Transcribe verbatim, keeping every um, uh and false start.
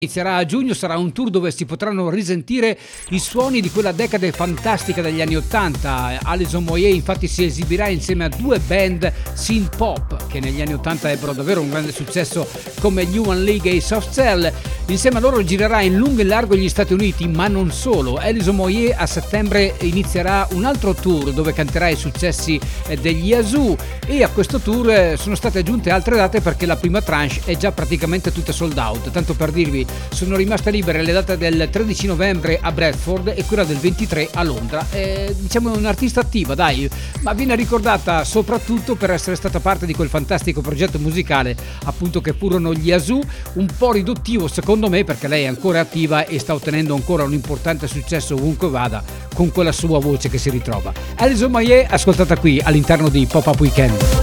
Inizierà a giugno, sarà un tour dove si potranno risentire i suoni di quella decade fantastica degli anni ottanta. Alison Moyet infatti si esibirà insieme a due band synth pop che negli anni ottanta ebbero davvero un grande successo come gli Human League e i Soft Cell. Insieme a loro girerà in lungo e in largo gli Stati Uniti, ma non solo. Alison Moyet a settembre inizierà un altro tour dove canterà i successi degli Yazoo, e a questo tour sono state aggiunte altre date perché la prima tranche è già praticamente tutta sold out. Tanto per dirvi, sono rimaste libere le date del tredici novembre a Bradford e quella del ventitré a Londra. Eh, diciamo è un'artista attiva, dai, ma viene ricordata soprattutto per essere stata parte di quel fantastico progetto musicale appunto che furono gli Yazoo, un po' riduttivo secondo me perché lei è ancora attiva e sta ottenendo ancora un importante successo ovunque vada con quella sua voce che si ritrova. Alison Moyet, ascoltata qui all'interno di Pop Up Weekend.